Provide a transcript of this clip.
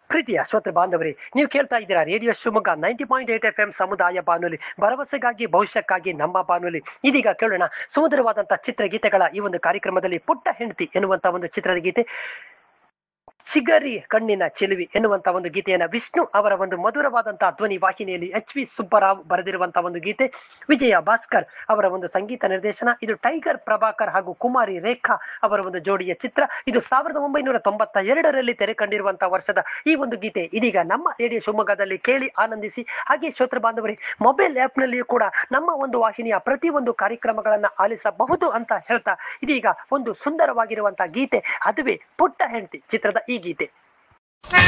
ಪ್ರೀತಿಯ ಶ್ರೋತೃ ಬಾಂಧವರೇ, ನೀವು ಕೇಳ್ತಾ ಇದ್ದೀರಾ ರೇಡಿಯೋ ಶಿವಮೊಗ್ಗ 90.8 FM ಸಮುದಾಯ ಬಾನುಲಿ, ಭರವಸೆಗಾಗಿ ಭವಿಷ್ಯಕ್ಕಾಗಿ ನಮ್ಮ ಬಾನುಲಿ. ಇದೀಗ ಕೇಳೋಣ ಸುಮಧುರವಾದಂತಹ ಚಿತ್ರಗೀತೆಗಳ ಈ ಒಂದು ಕಾರ್ಯಕ್ರಮದಲ್ಲಿ ಪುಟ್ಟ ಹೆಂಡತಿ ಎನ್ನುವಂತ ಒಂದು ಚಿತ್ರದ ಗೀತೆ, ಚಿಗರಿ ಕಣ್ಣಿನ ಚೆಲುವಿ ಎನ್ನುವಂತ ಒಂದು ಗೀತೆಯನ್ನ ವಿಷ್ಣು ಅವರ ಒಂದು ಮಧುರವಾದಂತಹ ಧ್ವನಿ ವಾಹಿನಿಯಲ್ಲಿ HV ಸುಬ್ಬರಾವ್ ಬರೆದಿರುವಂತಹ ಒಂದು ಗೀತೆ, ವಿಜಯ ಭಾಸ್ಕರ್ ಅವರ ಒಂದು ಸಂಗೀತ ನಿರ್ದೇಶನ. ಇದು ಟೈಗರ್ ಪ್ರಭಾಕರ್ ಹಾಗೂ ಕುಮಾರಿ ರೇಖಾ ಅವರ ಒಂದು ಜೋಡಿಯ ಚಿತ್ರ. ಇದು 1992ರಲ್ಲಿ ತೆರೆ ಕಂಡಿರುವಂತಹ ವರ್ಷದ ಈ ಒಂದು ಗೀತೆ ಇದೀಗ ನಮ್ಮ ರೇಡಿಯೋ ಶಿವಮೊಗ್ಗದಲ್ಲಿ ಕೇಳಿ ಆನಂದಿಸಿ. ಹಾಗೆ ಶ್ರೋತೃ ಬಾಂಧವರೇ, ಮೊಬೈಲ್ ಆಪ್ ನಲ್ಲಿಯೂ ಕೂಡ ನಮ್ಮ ಒಂದು ವಾಹಿನಿಯ ಪ್ರತಿ ಒಂದು ಕಾರ್ಯಕ್ರಮಗಳನ್ನ ಆಲಿಸಬಹುದು ಅಂತ ಹೇಳ್ತಾ ಇದೀಗ ಒಂದು ಸುಂದರವಾಗಿರುವಂತಹ ಗೀತೆ, ಅದುವೇ ಪುಟ್ಟ ಹೆಂಡತಿ ಚಿತ್ರದ ಈ ಗೀತೆ.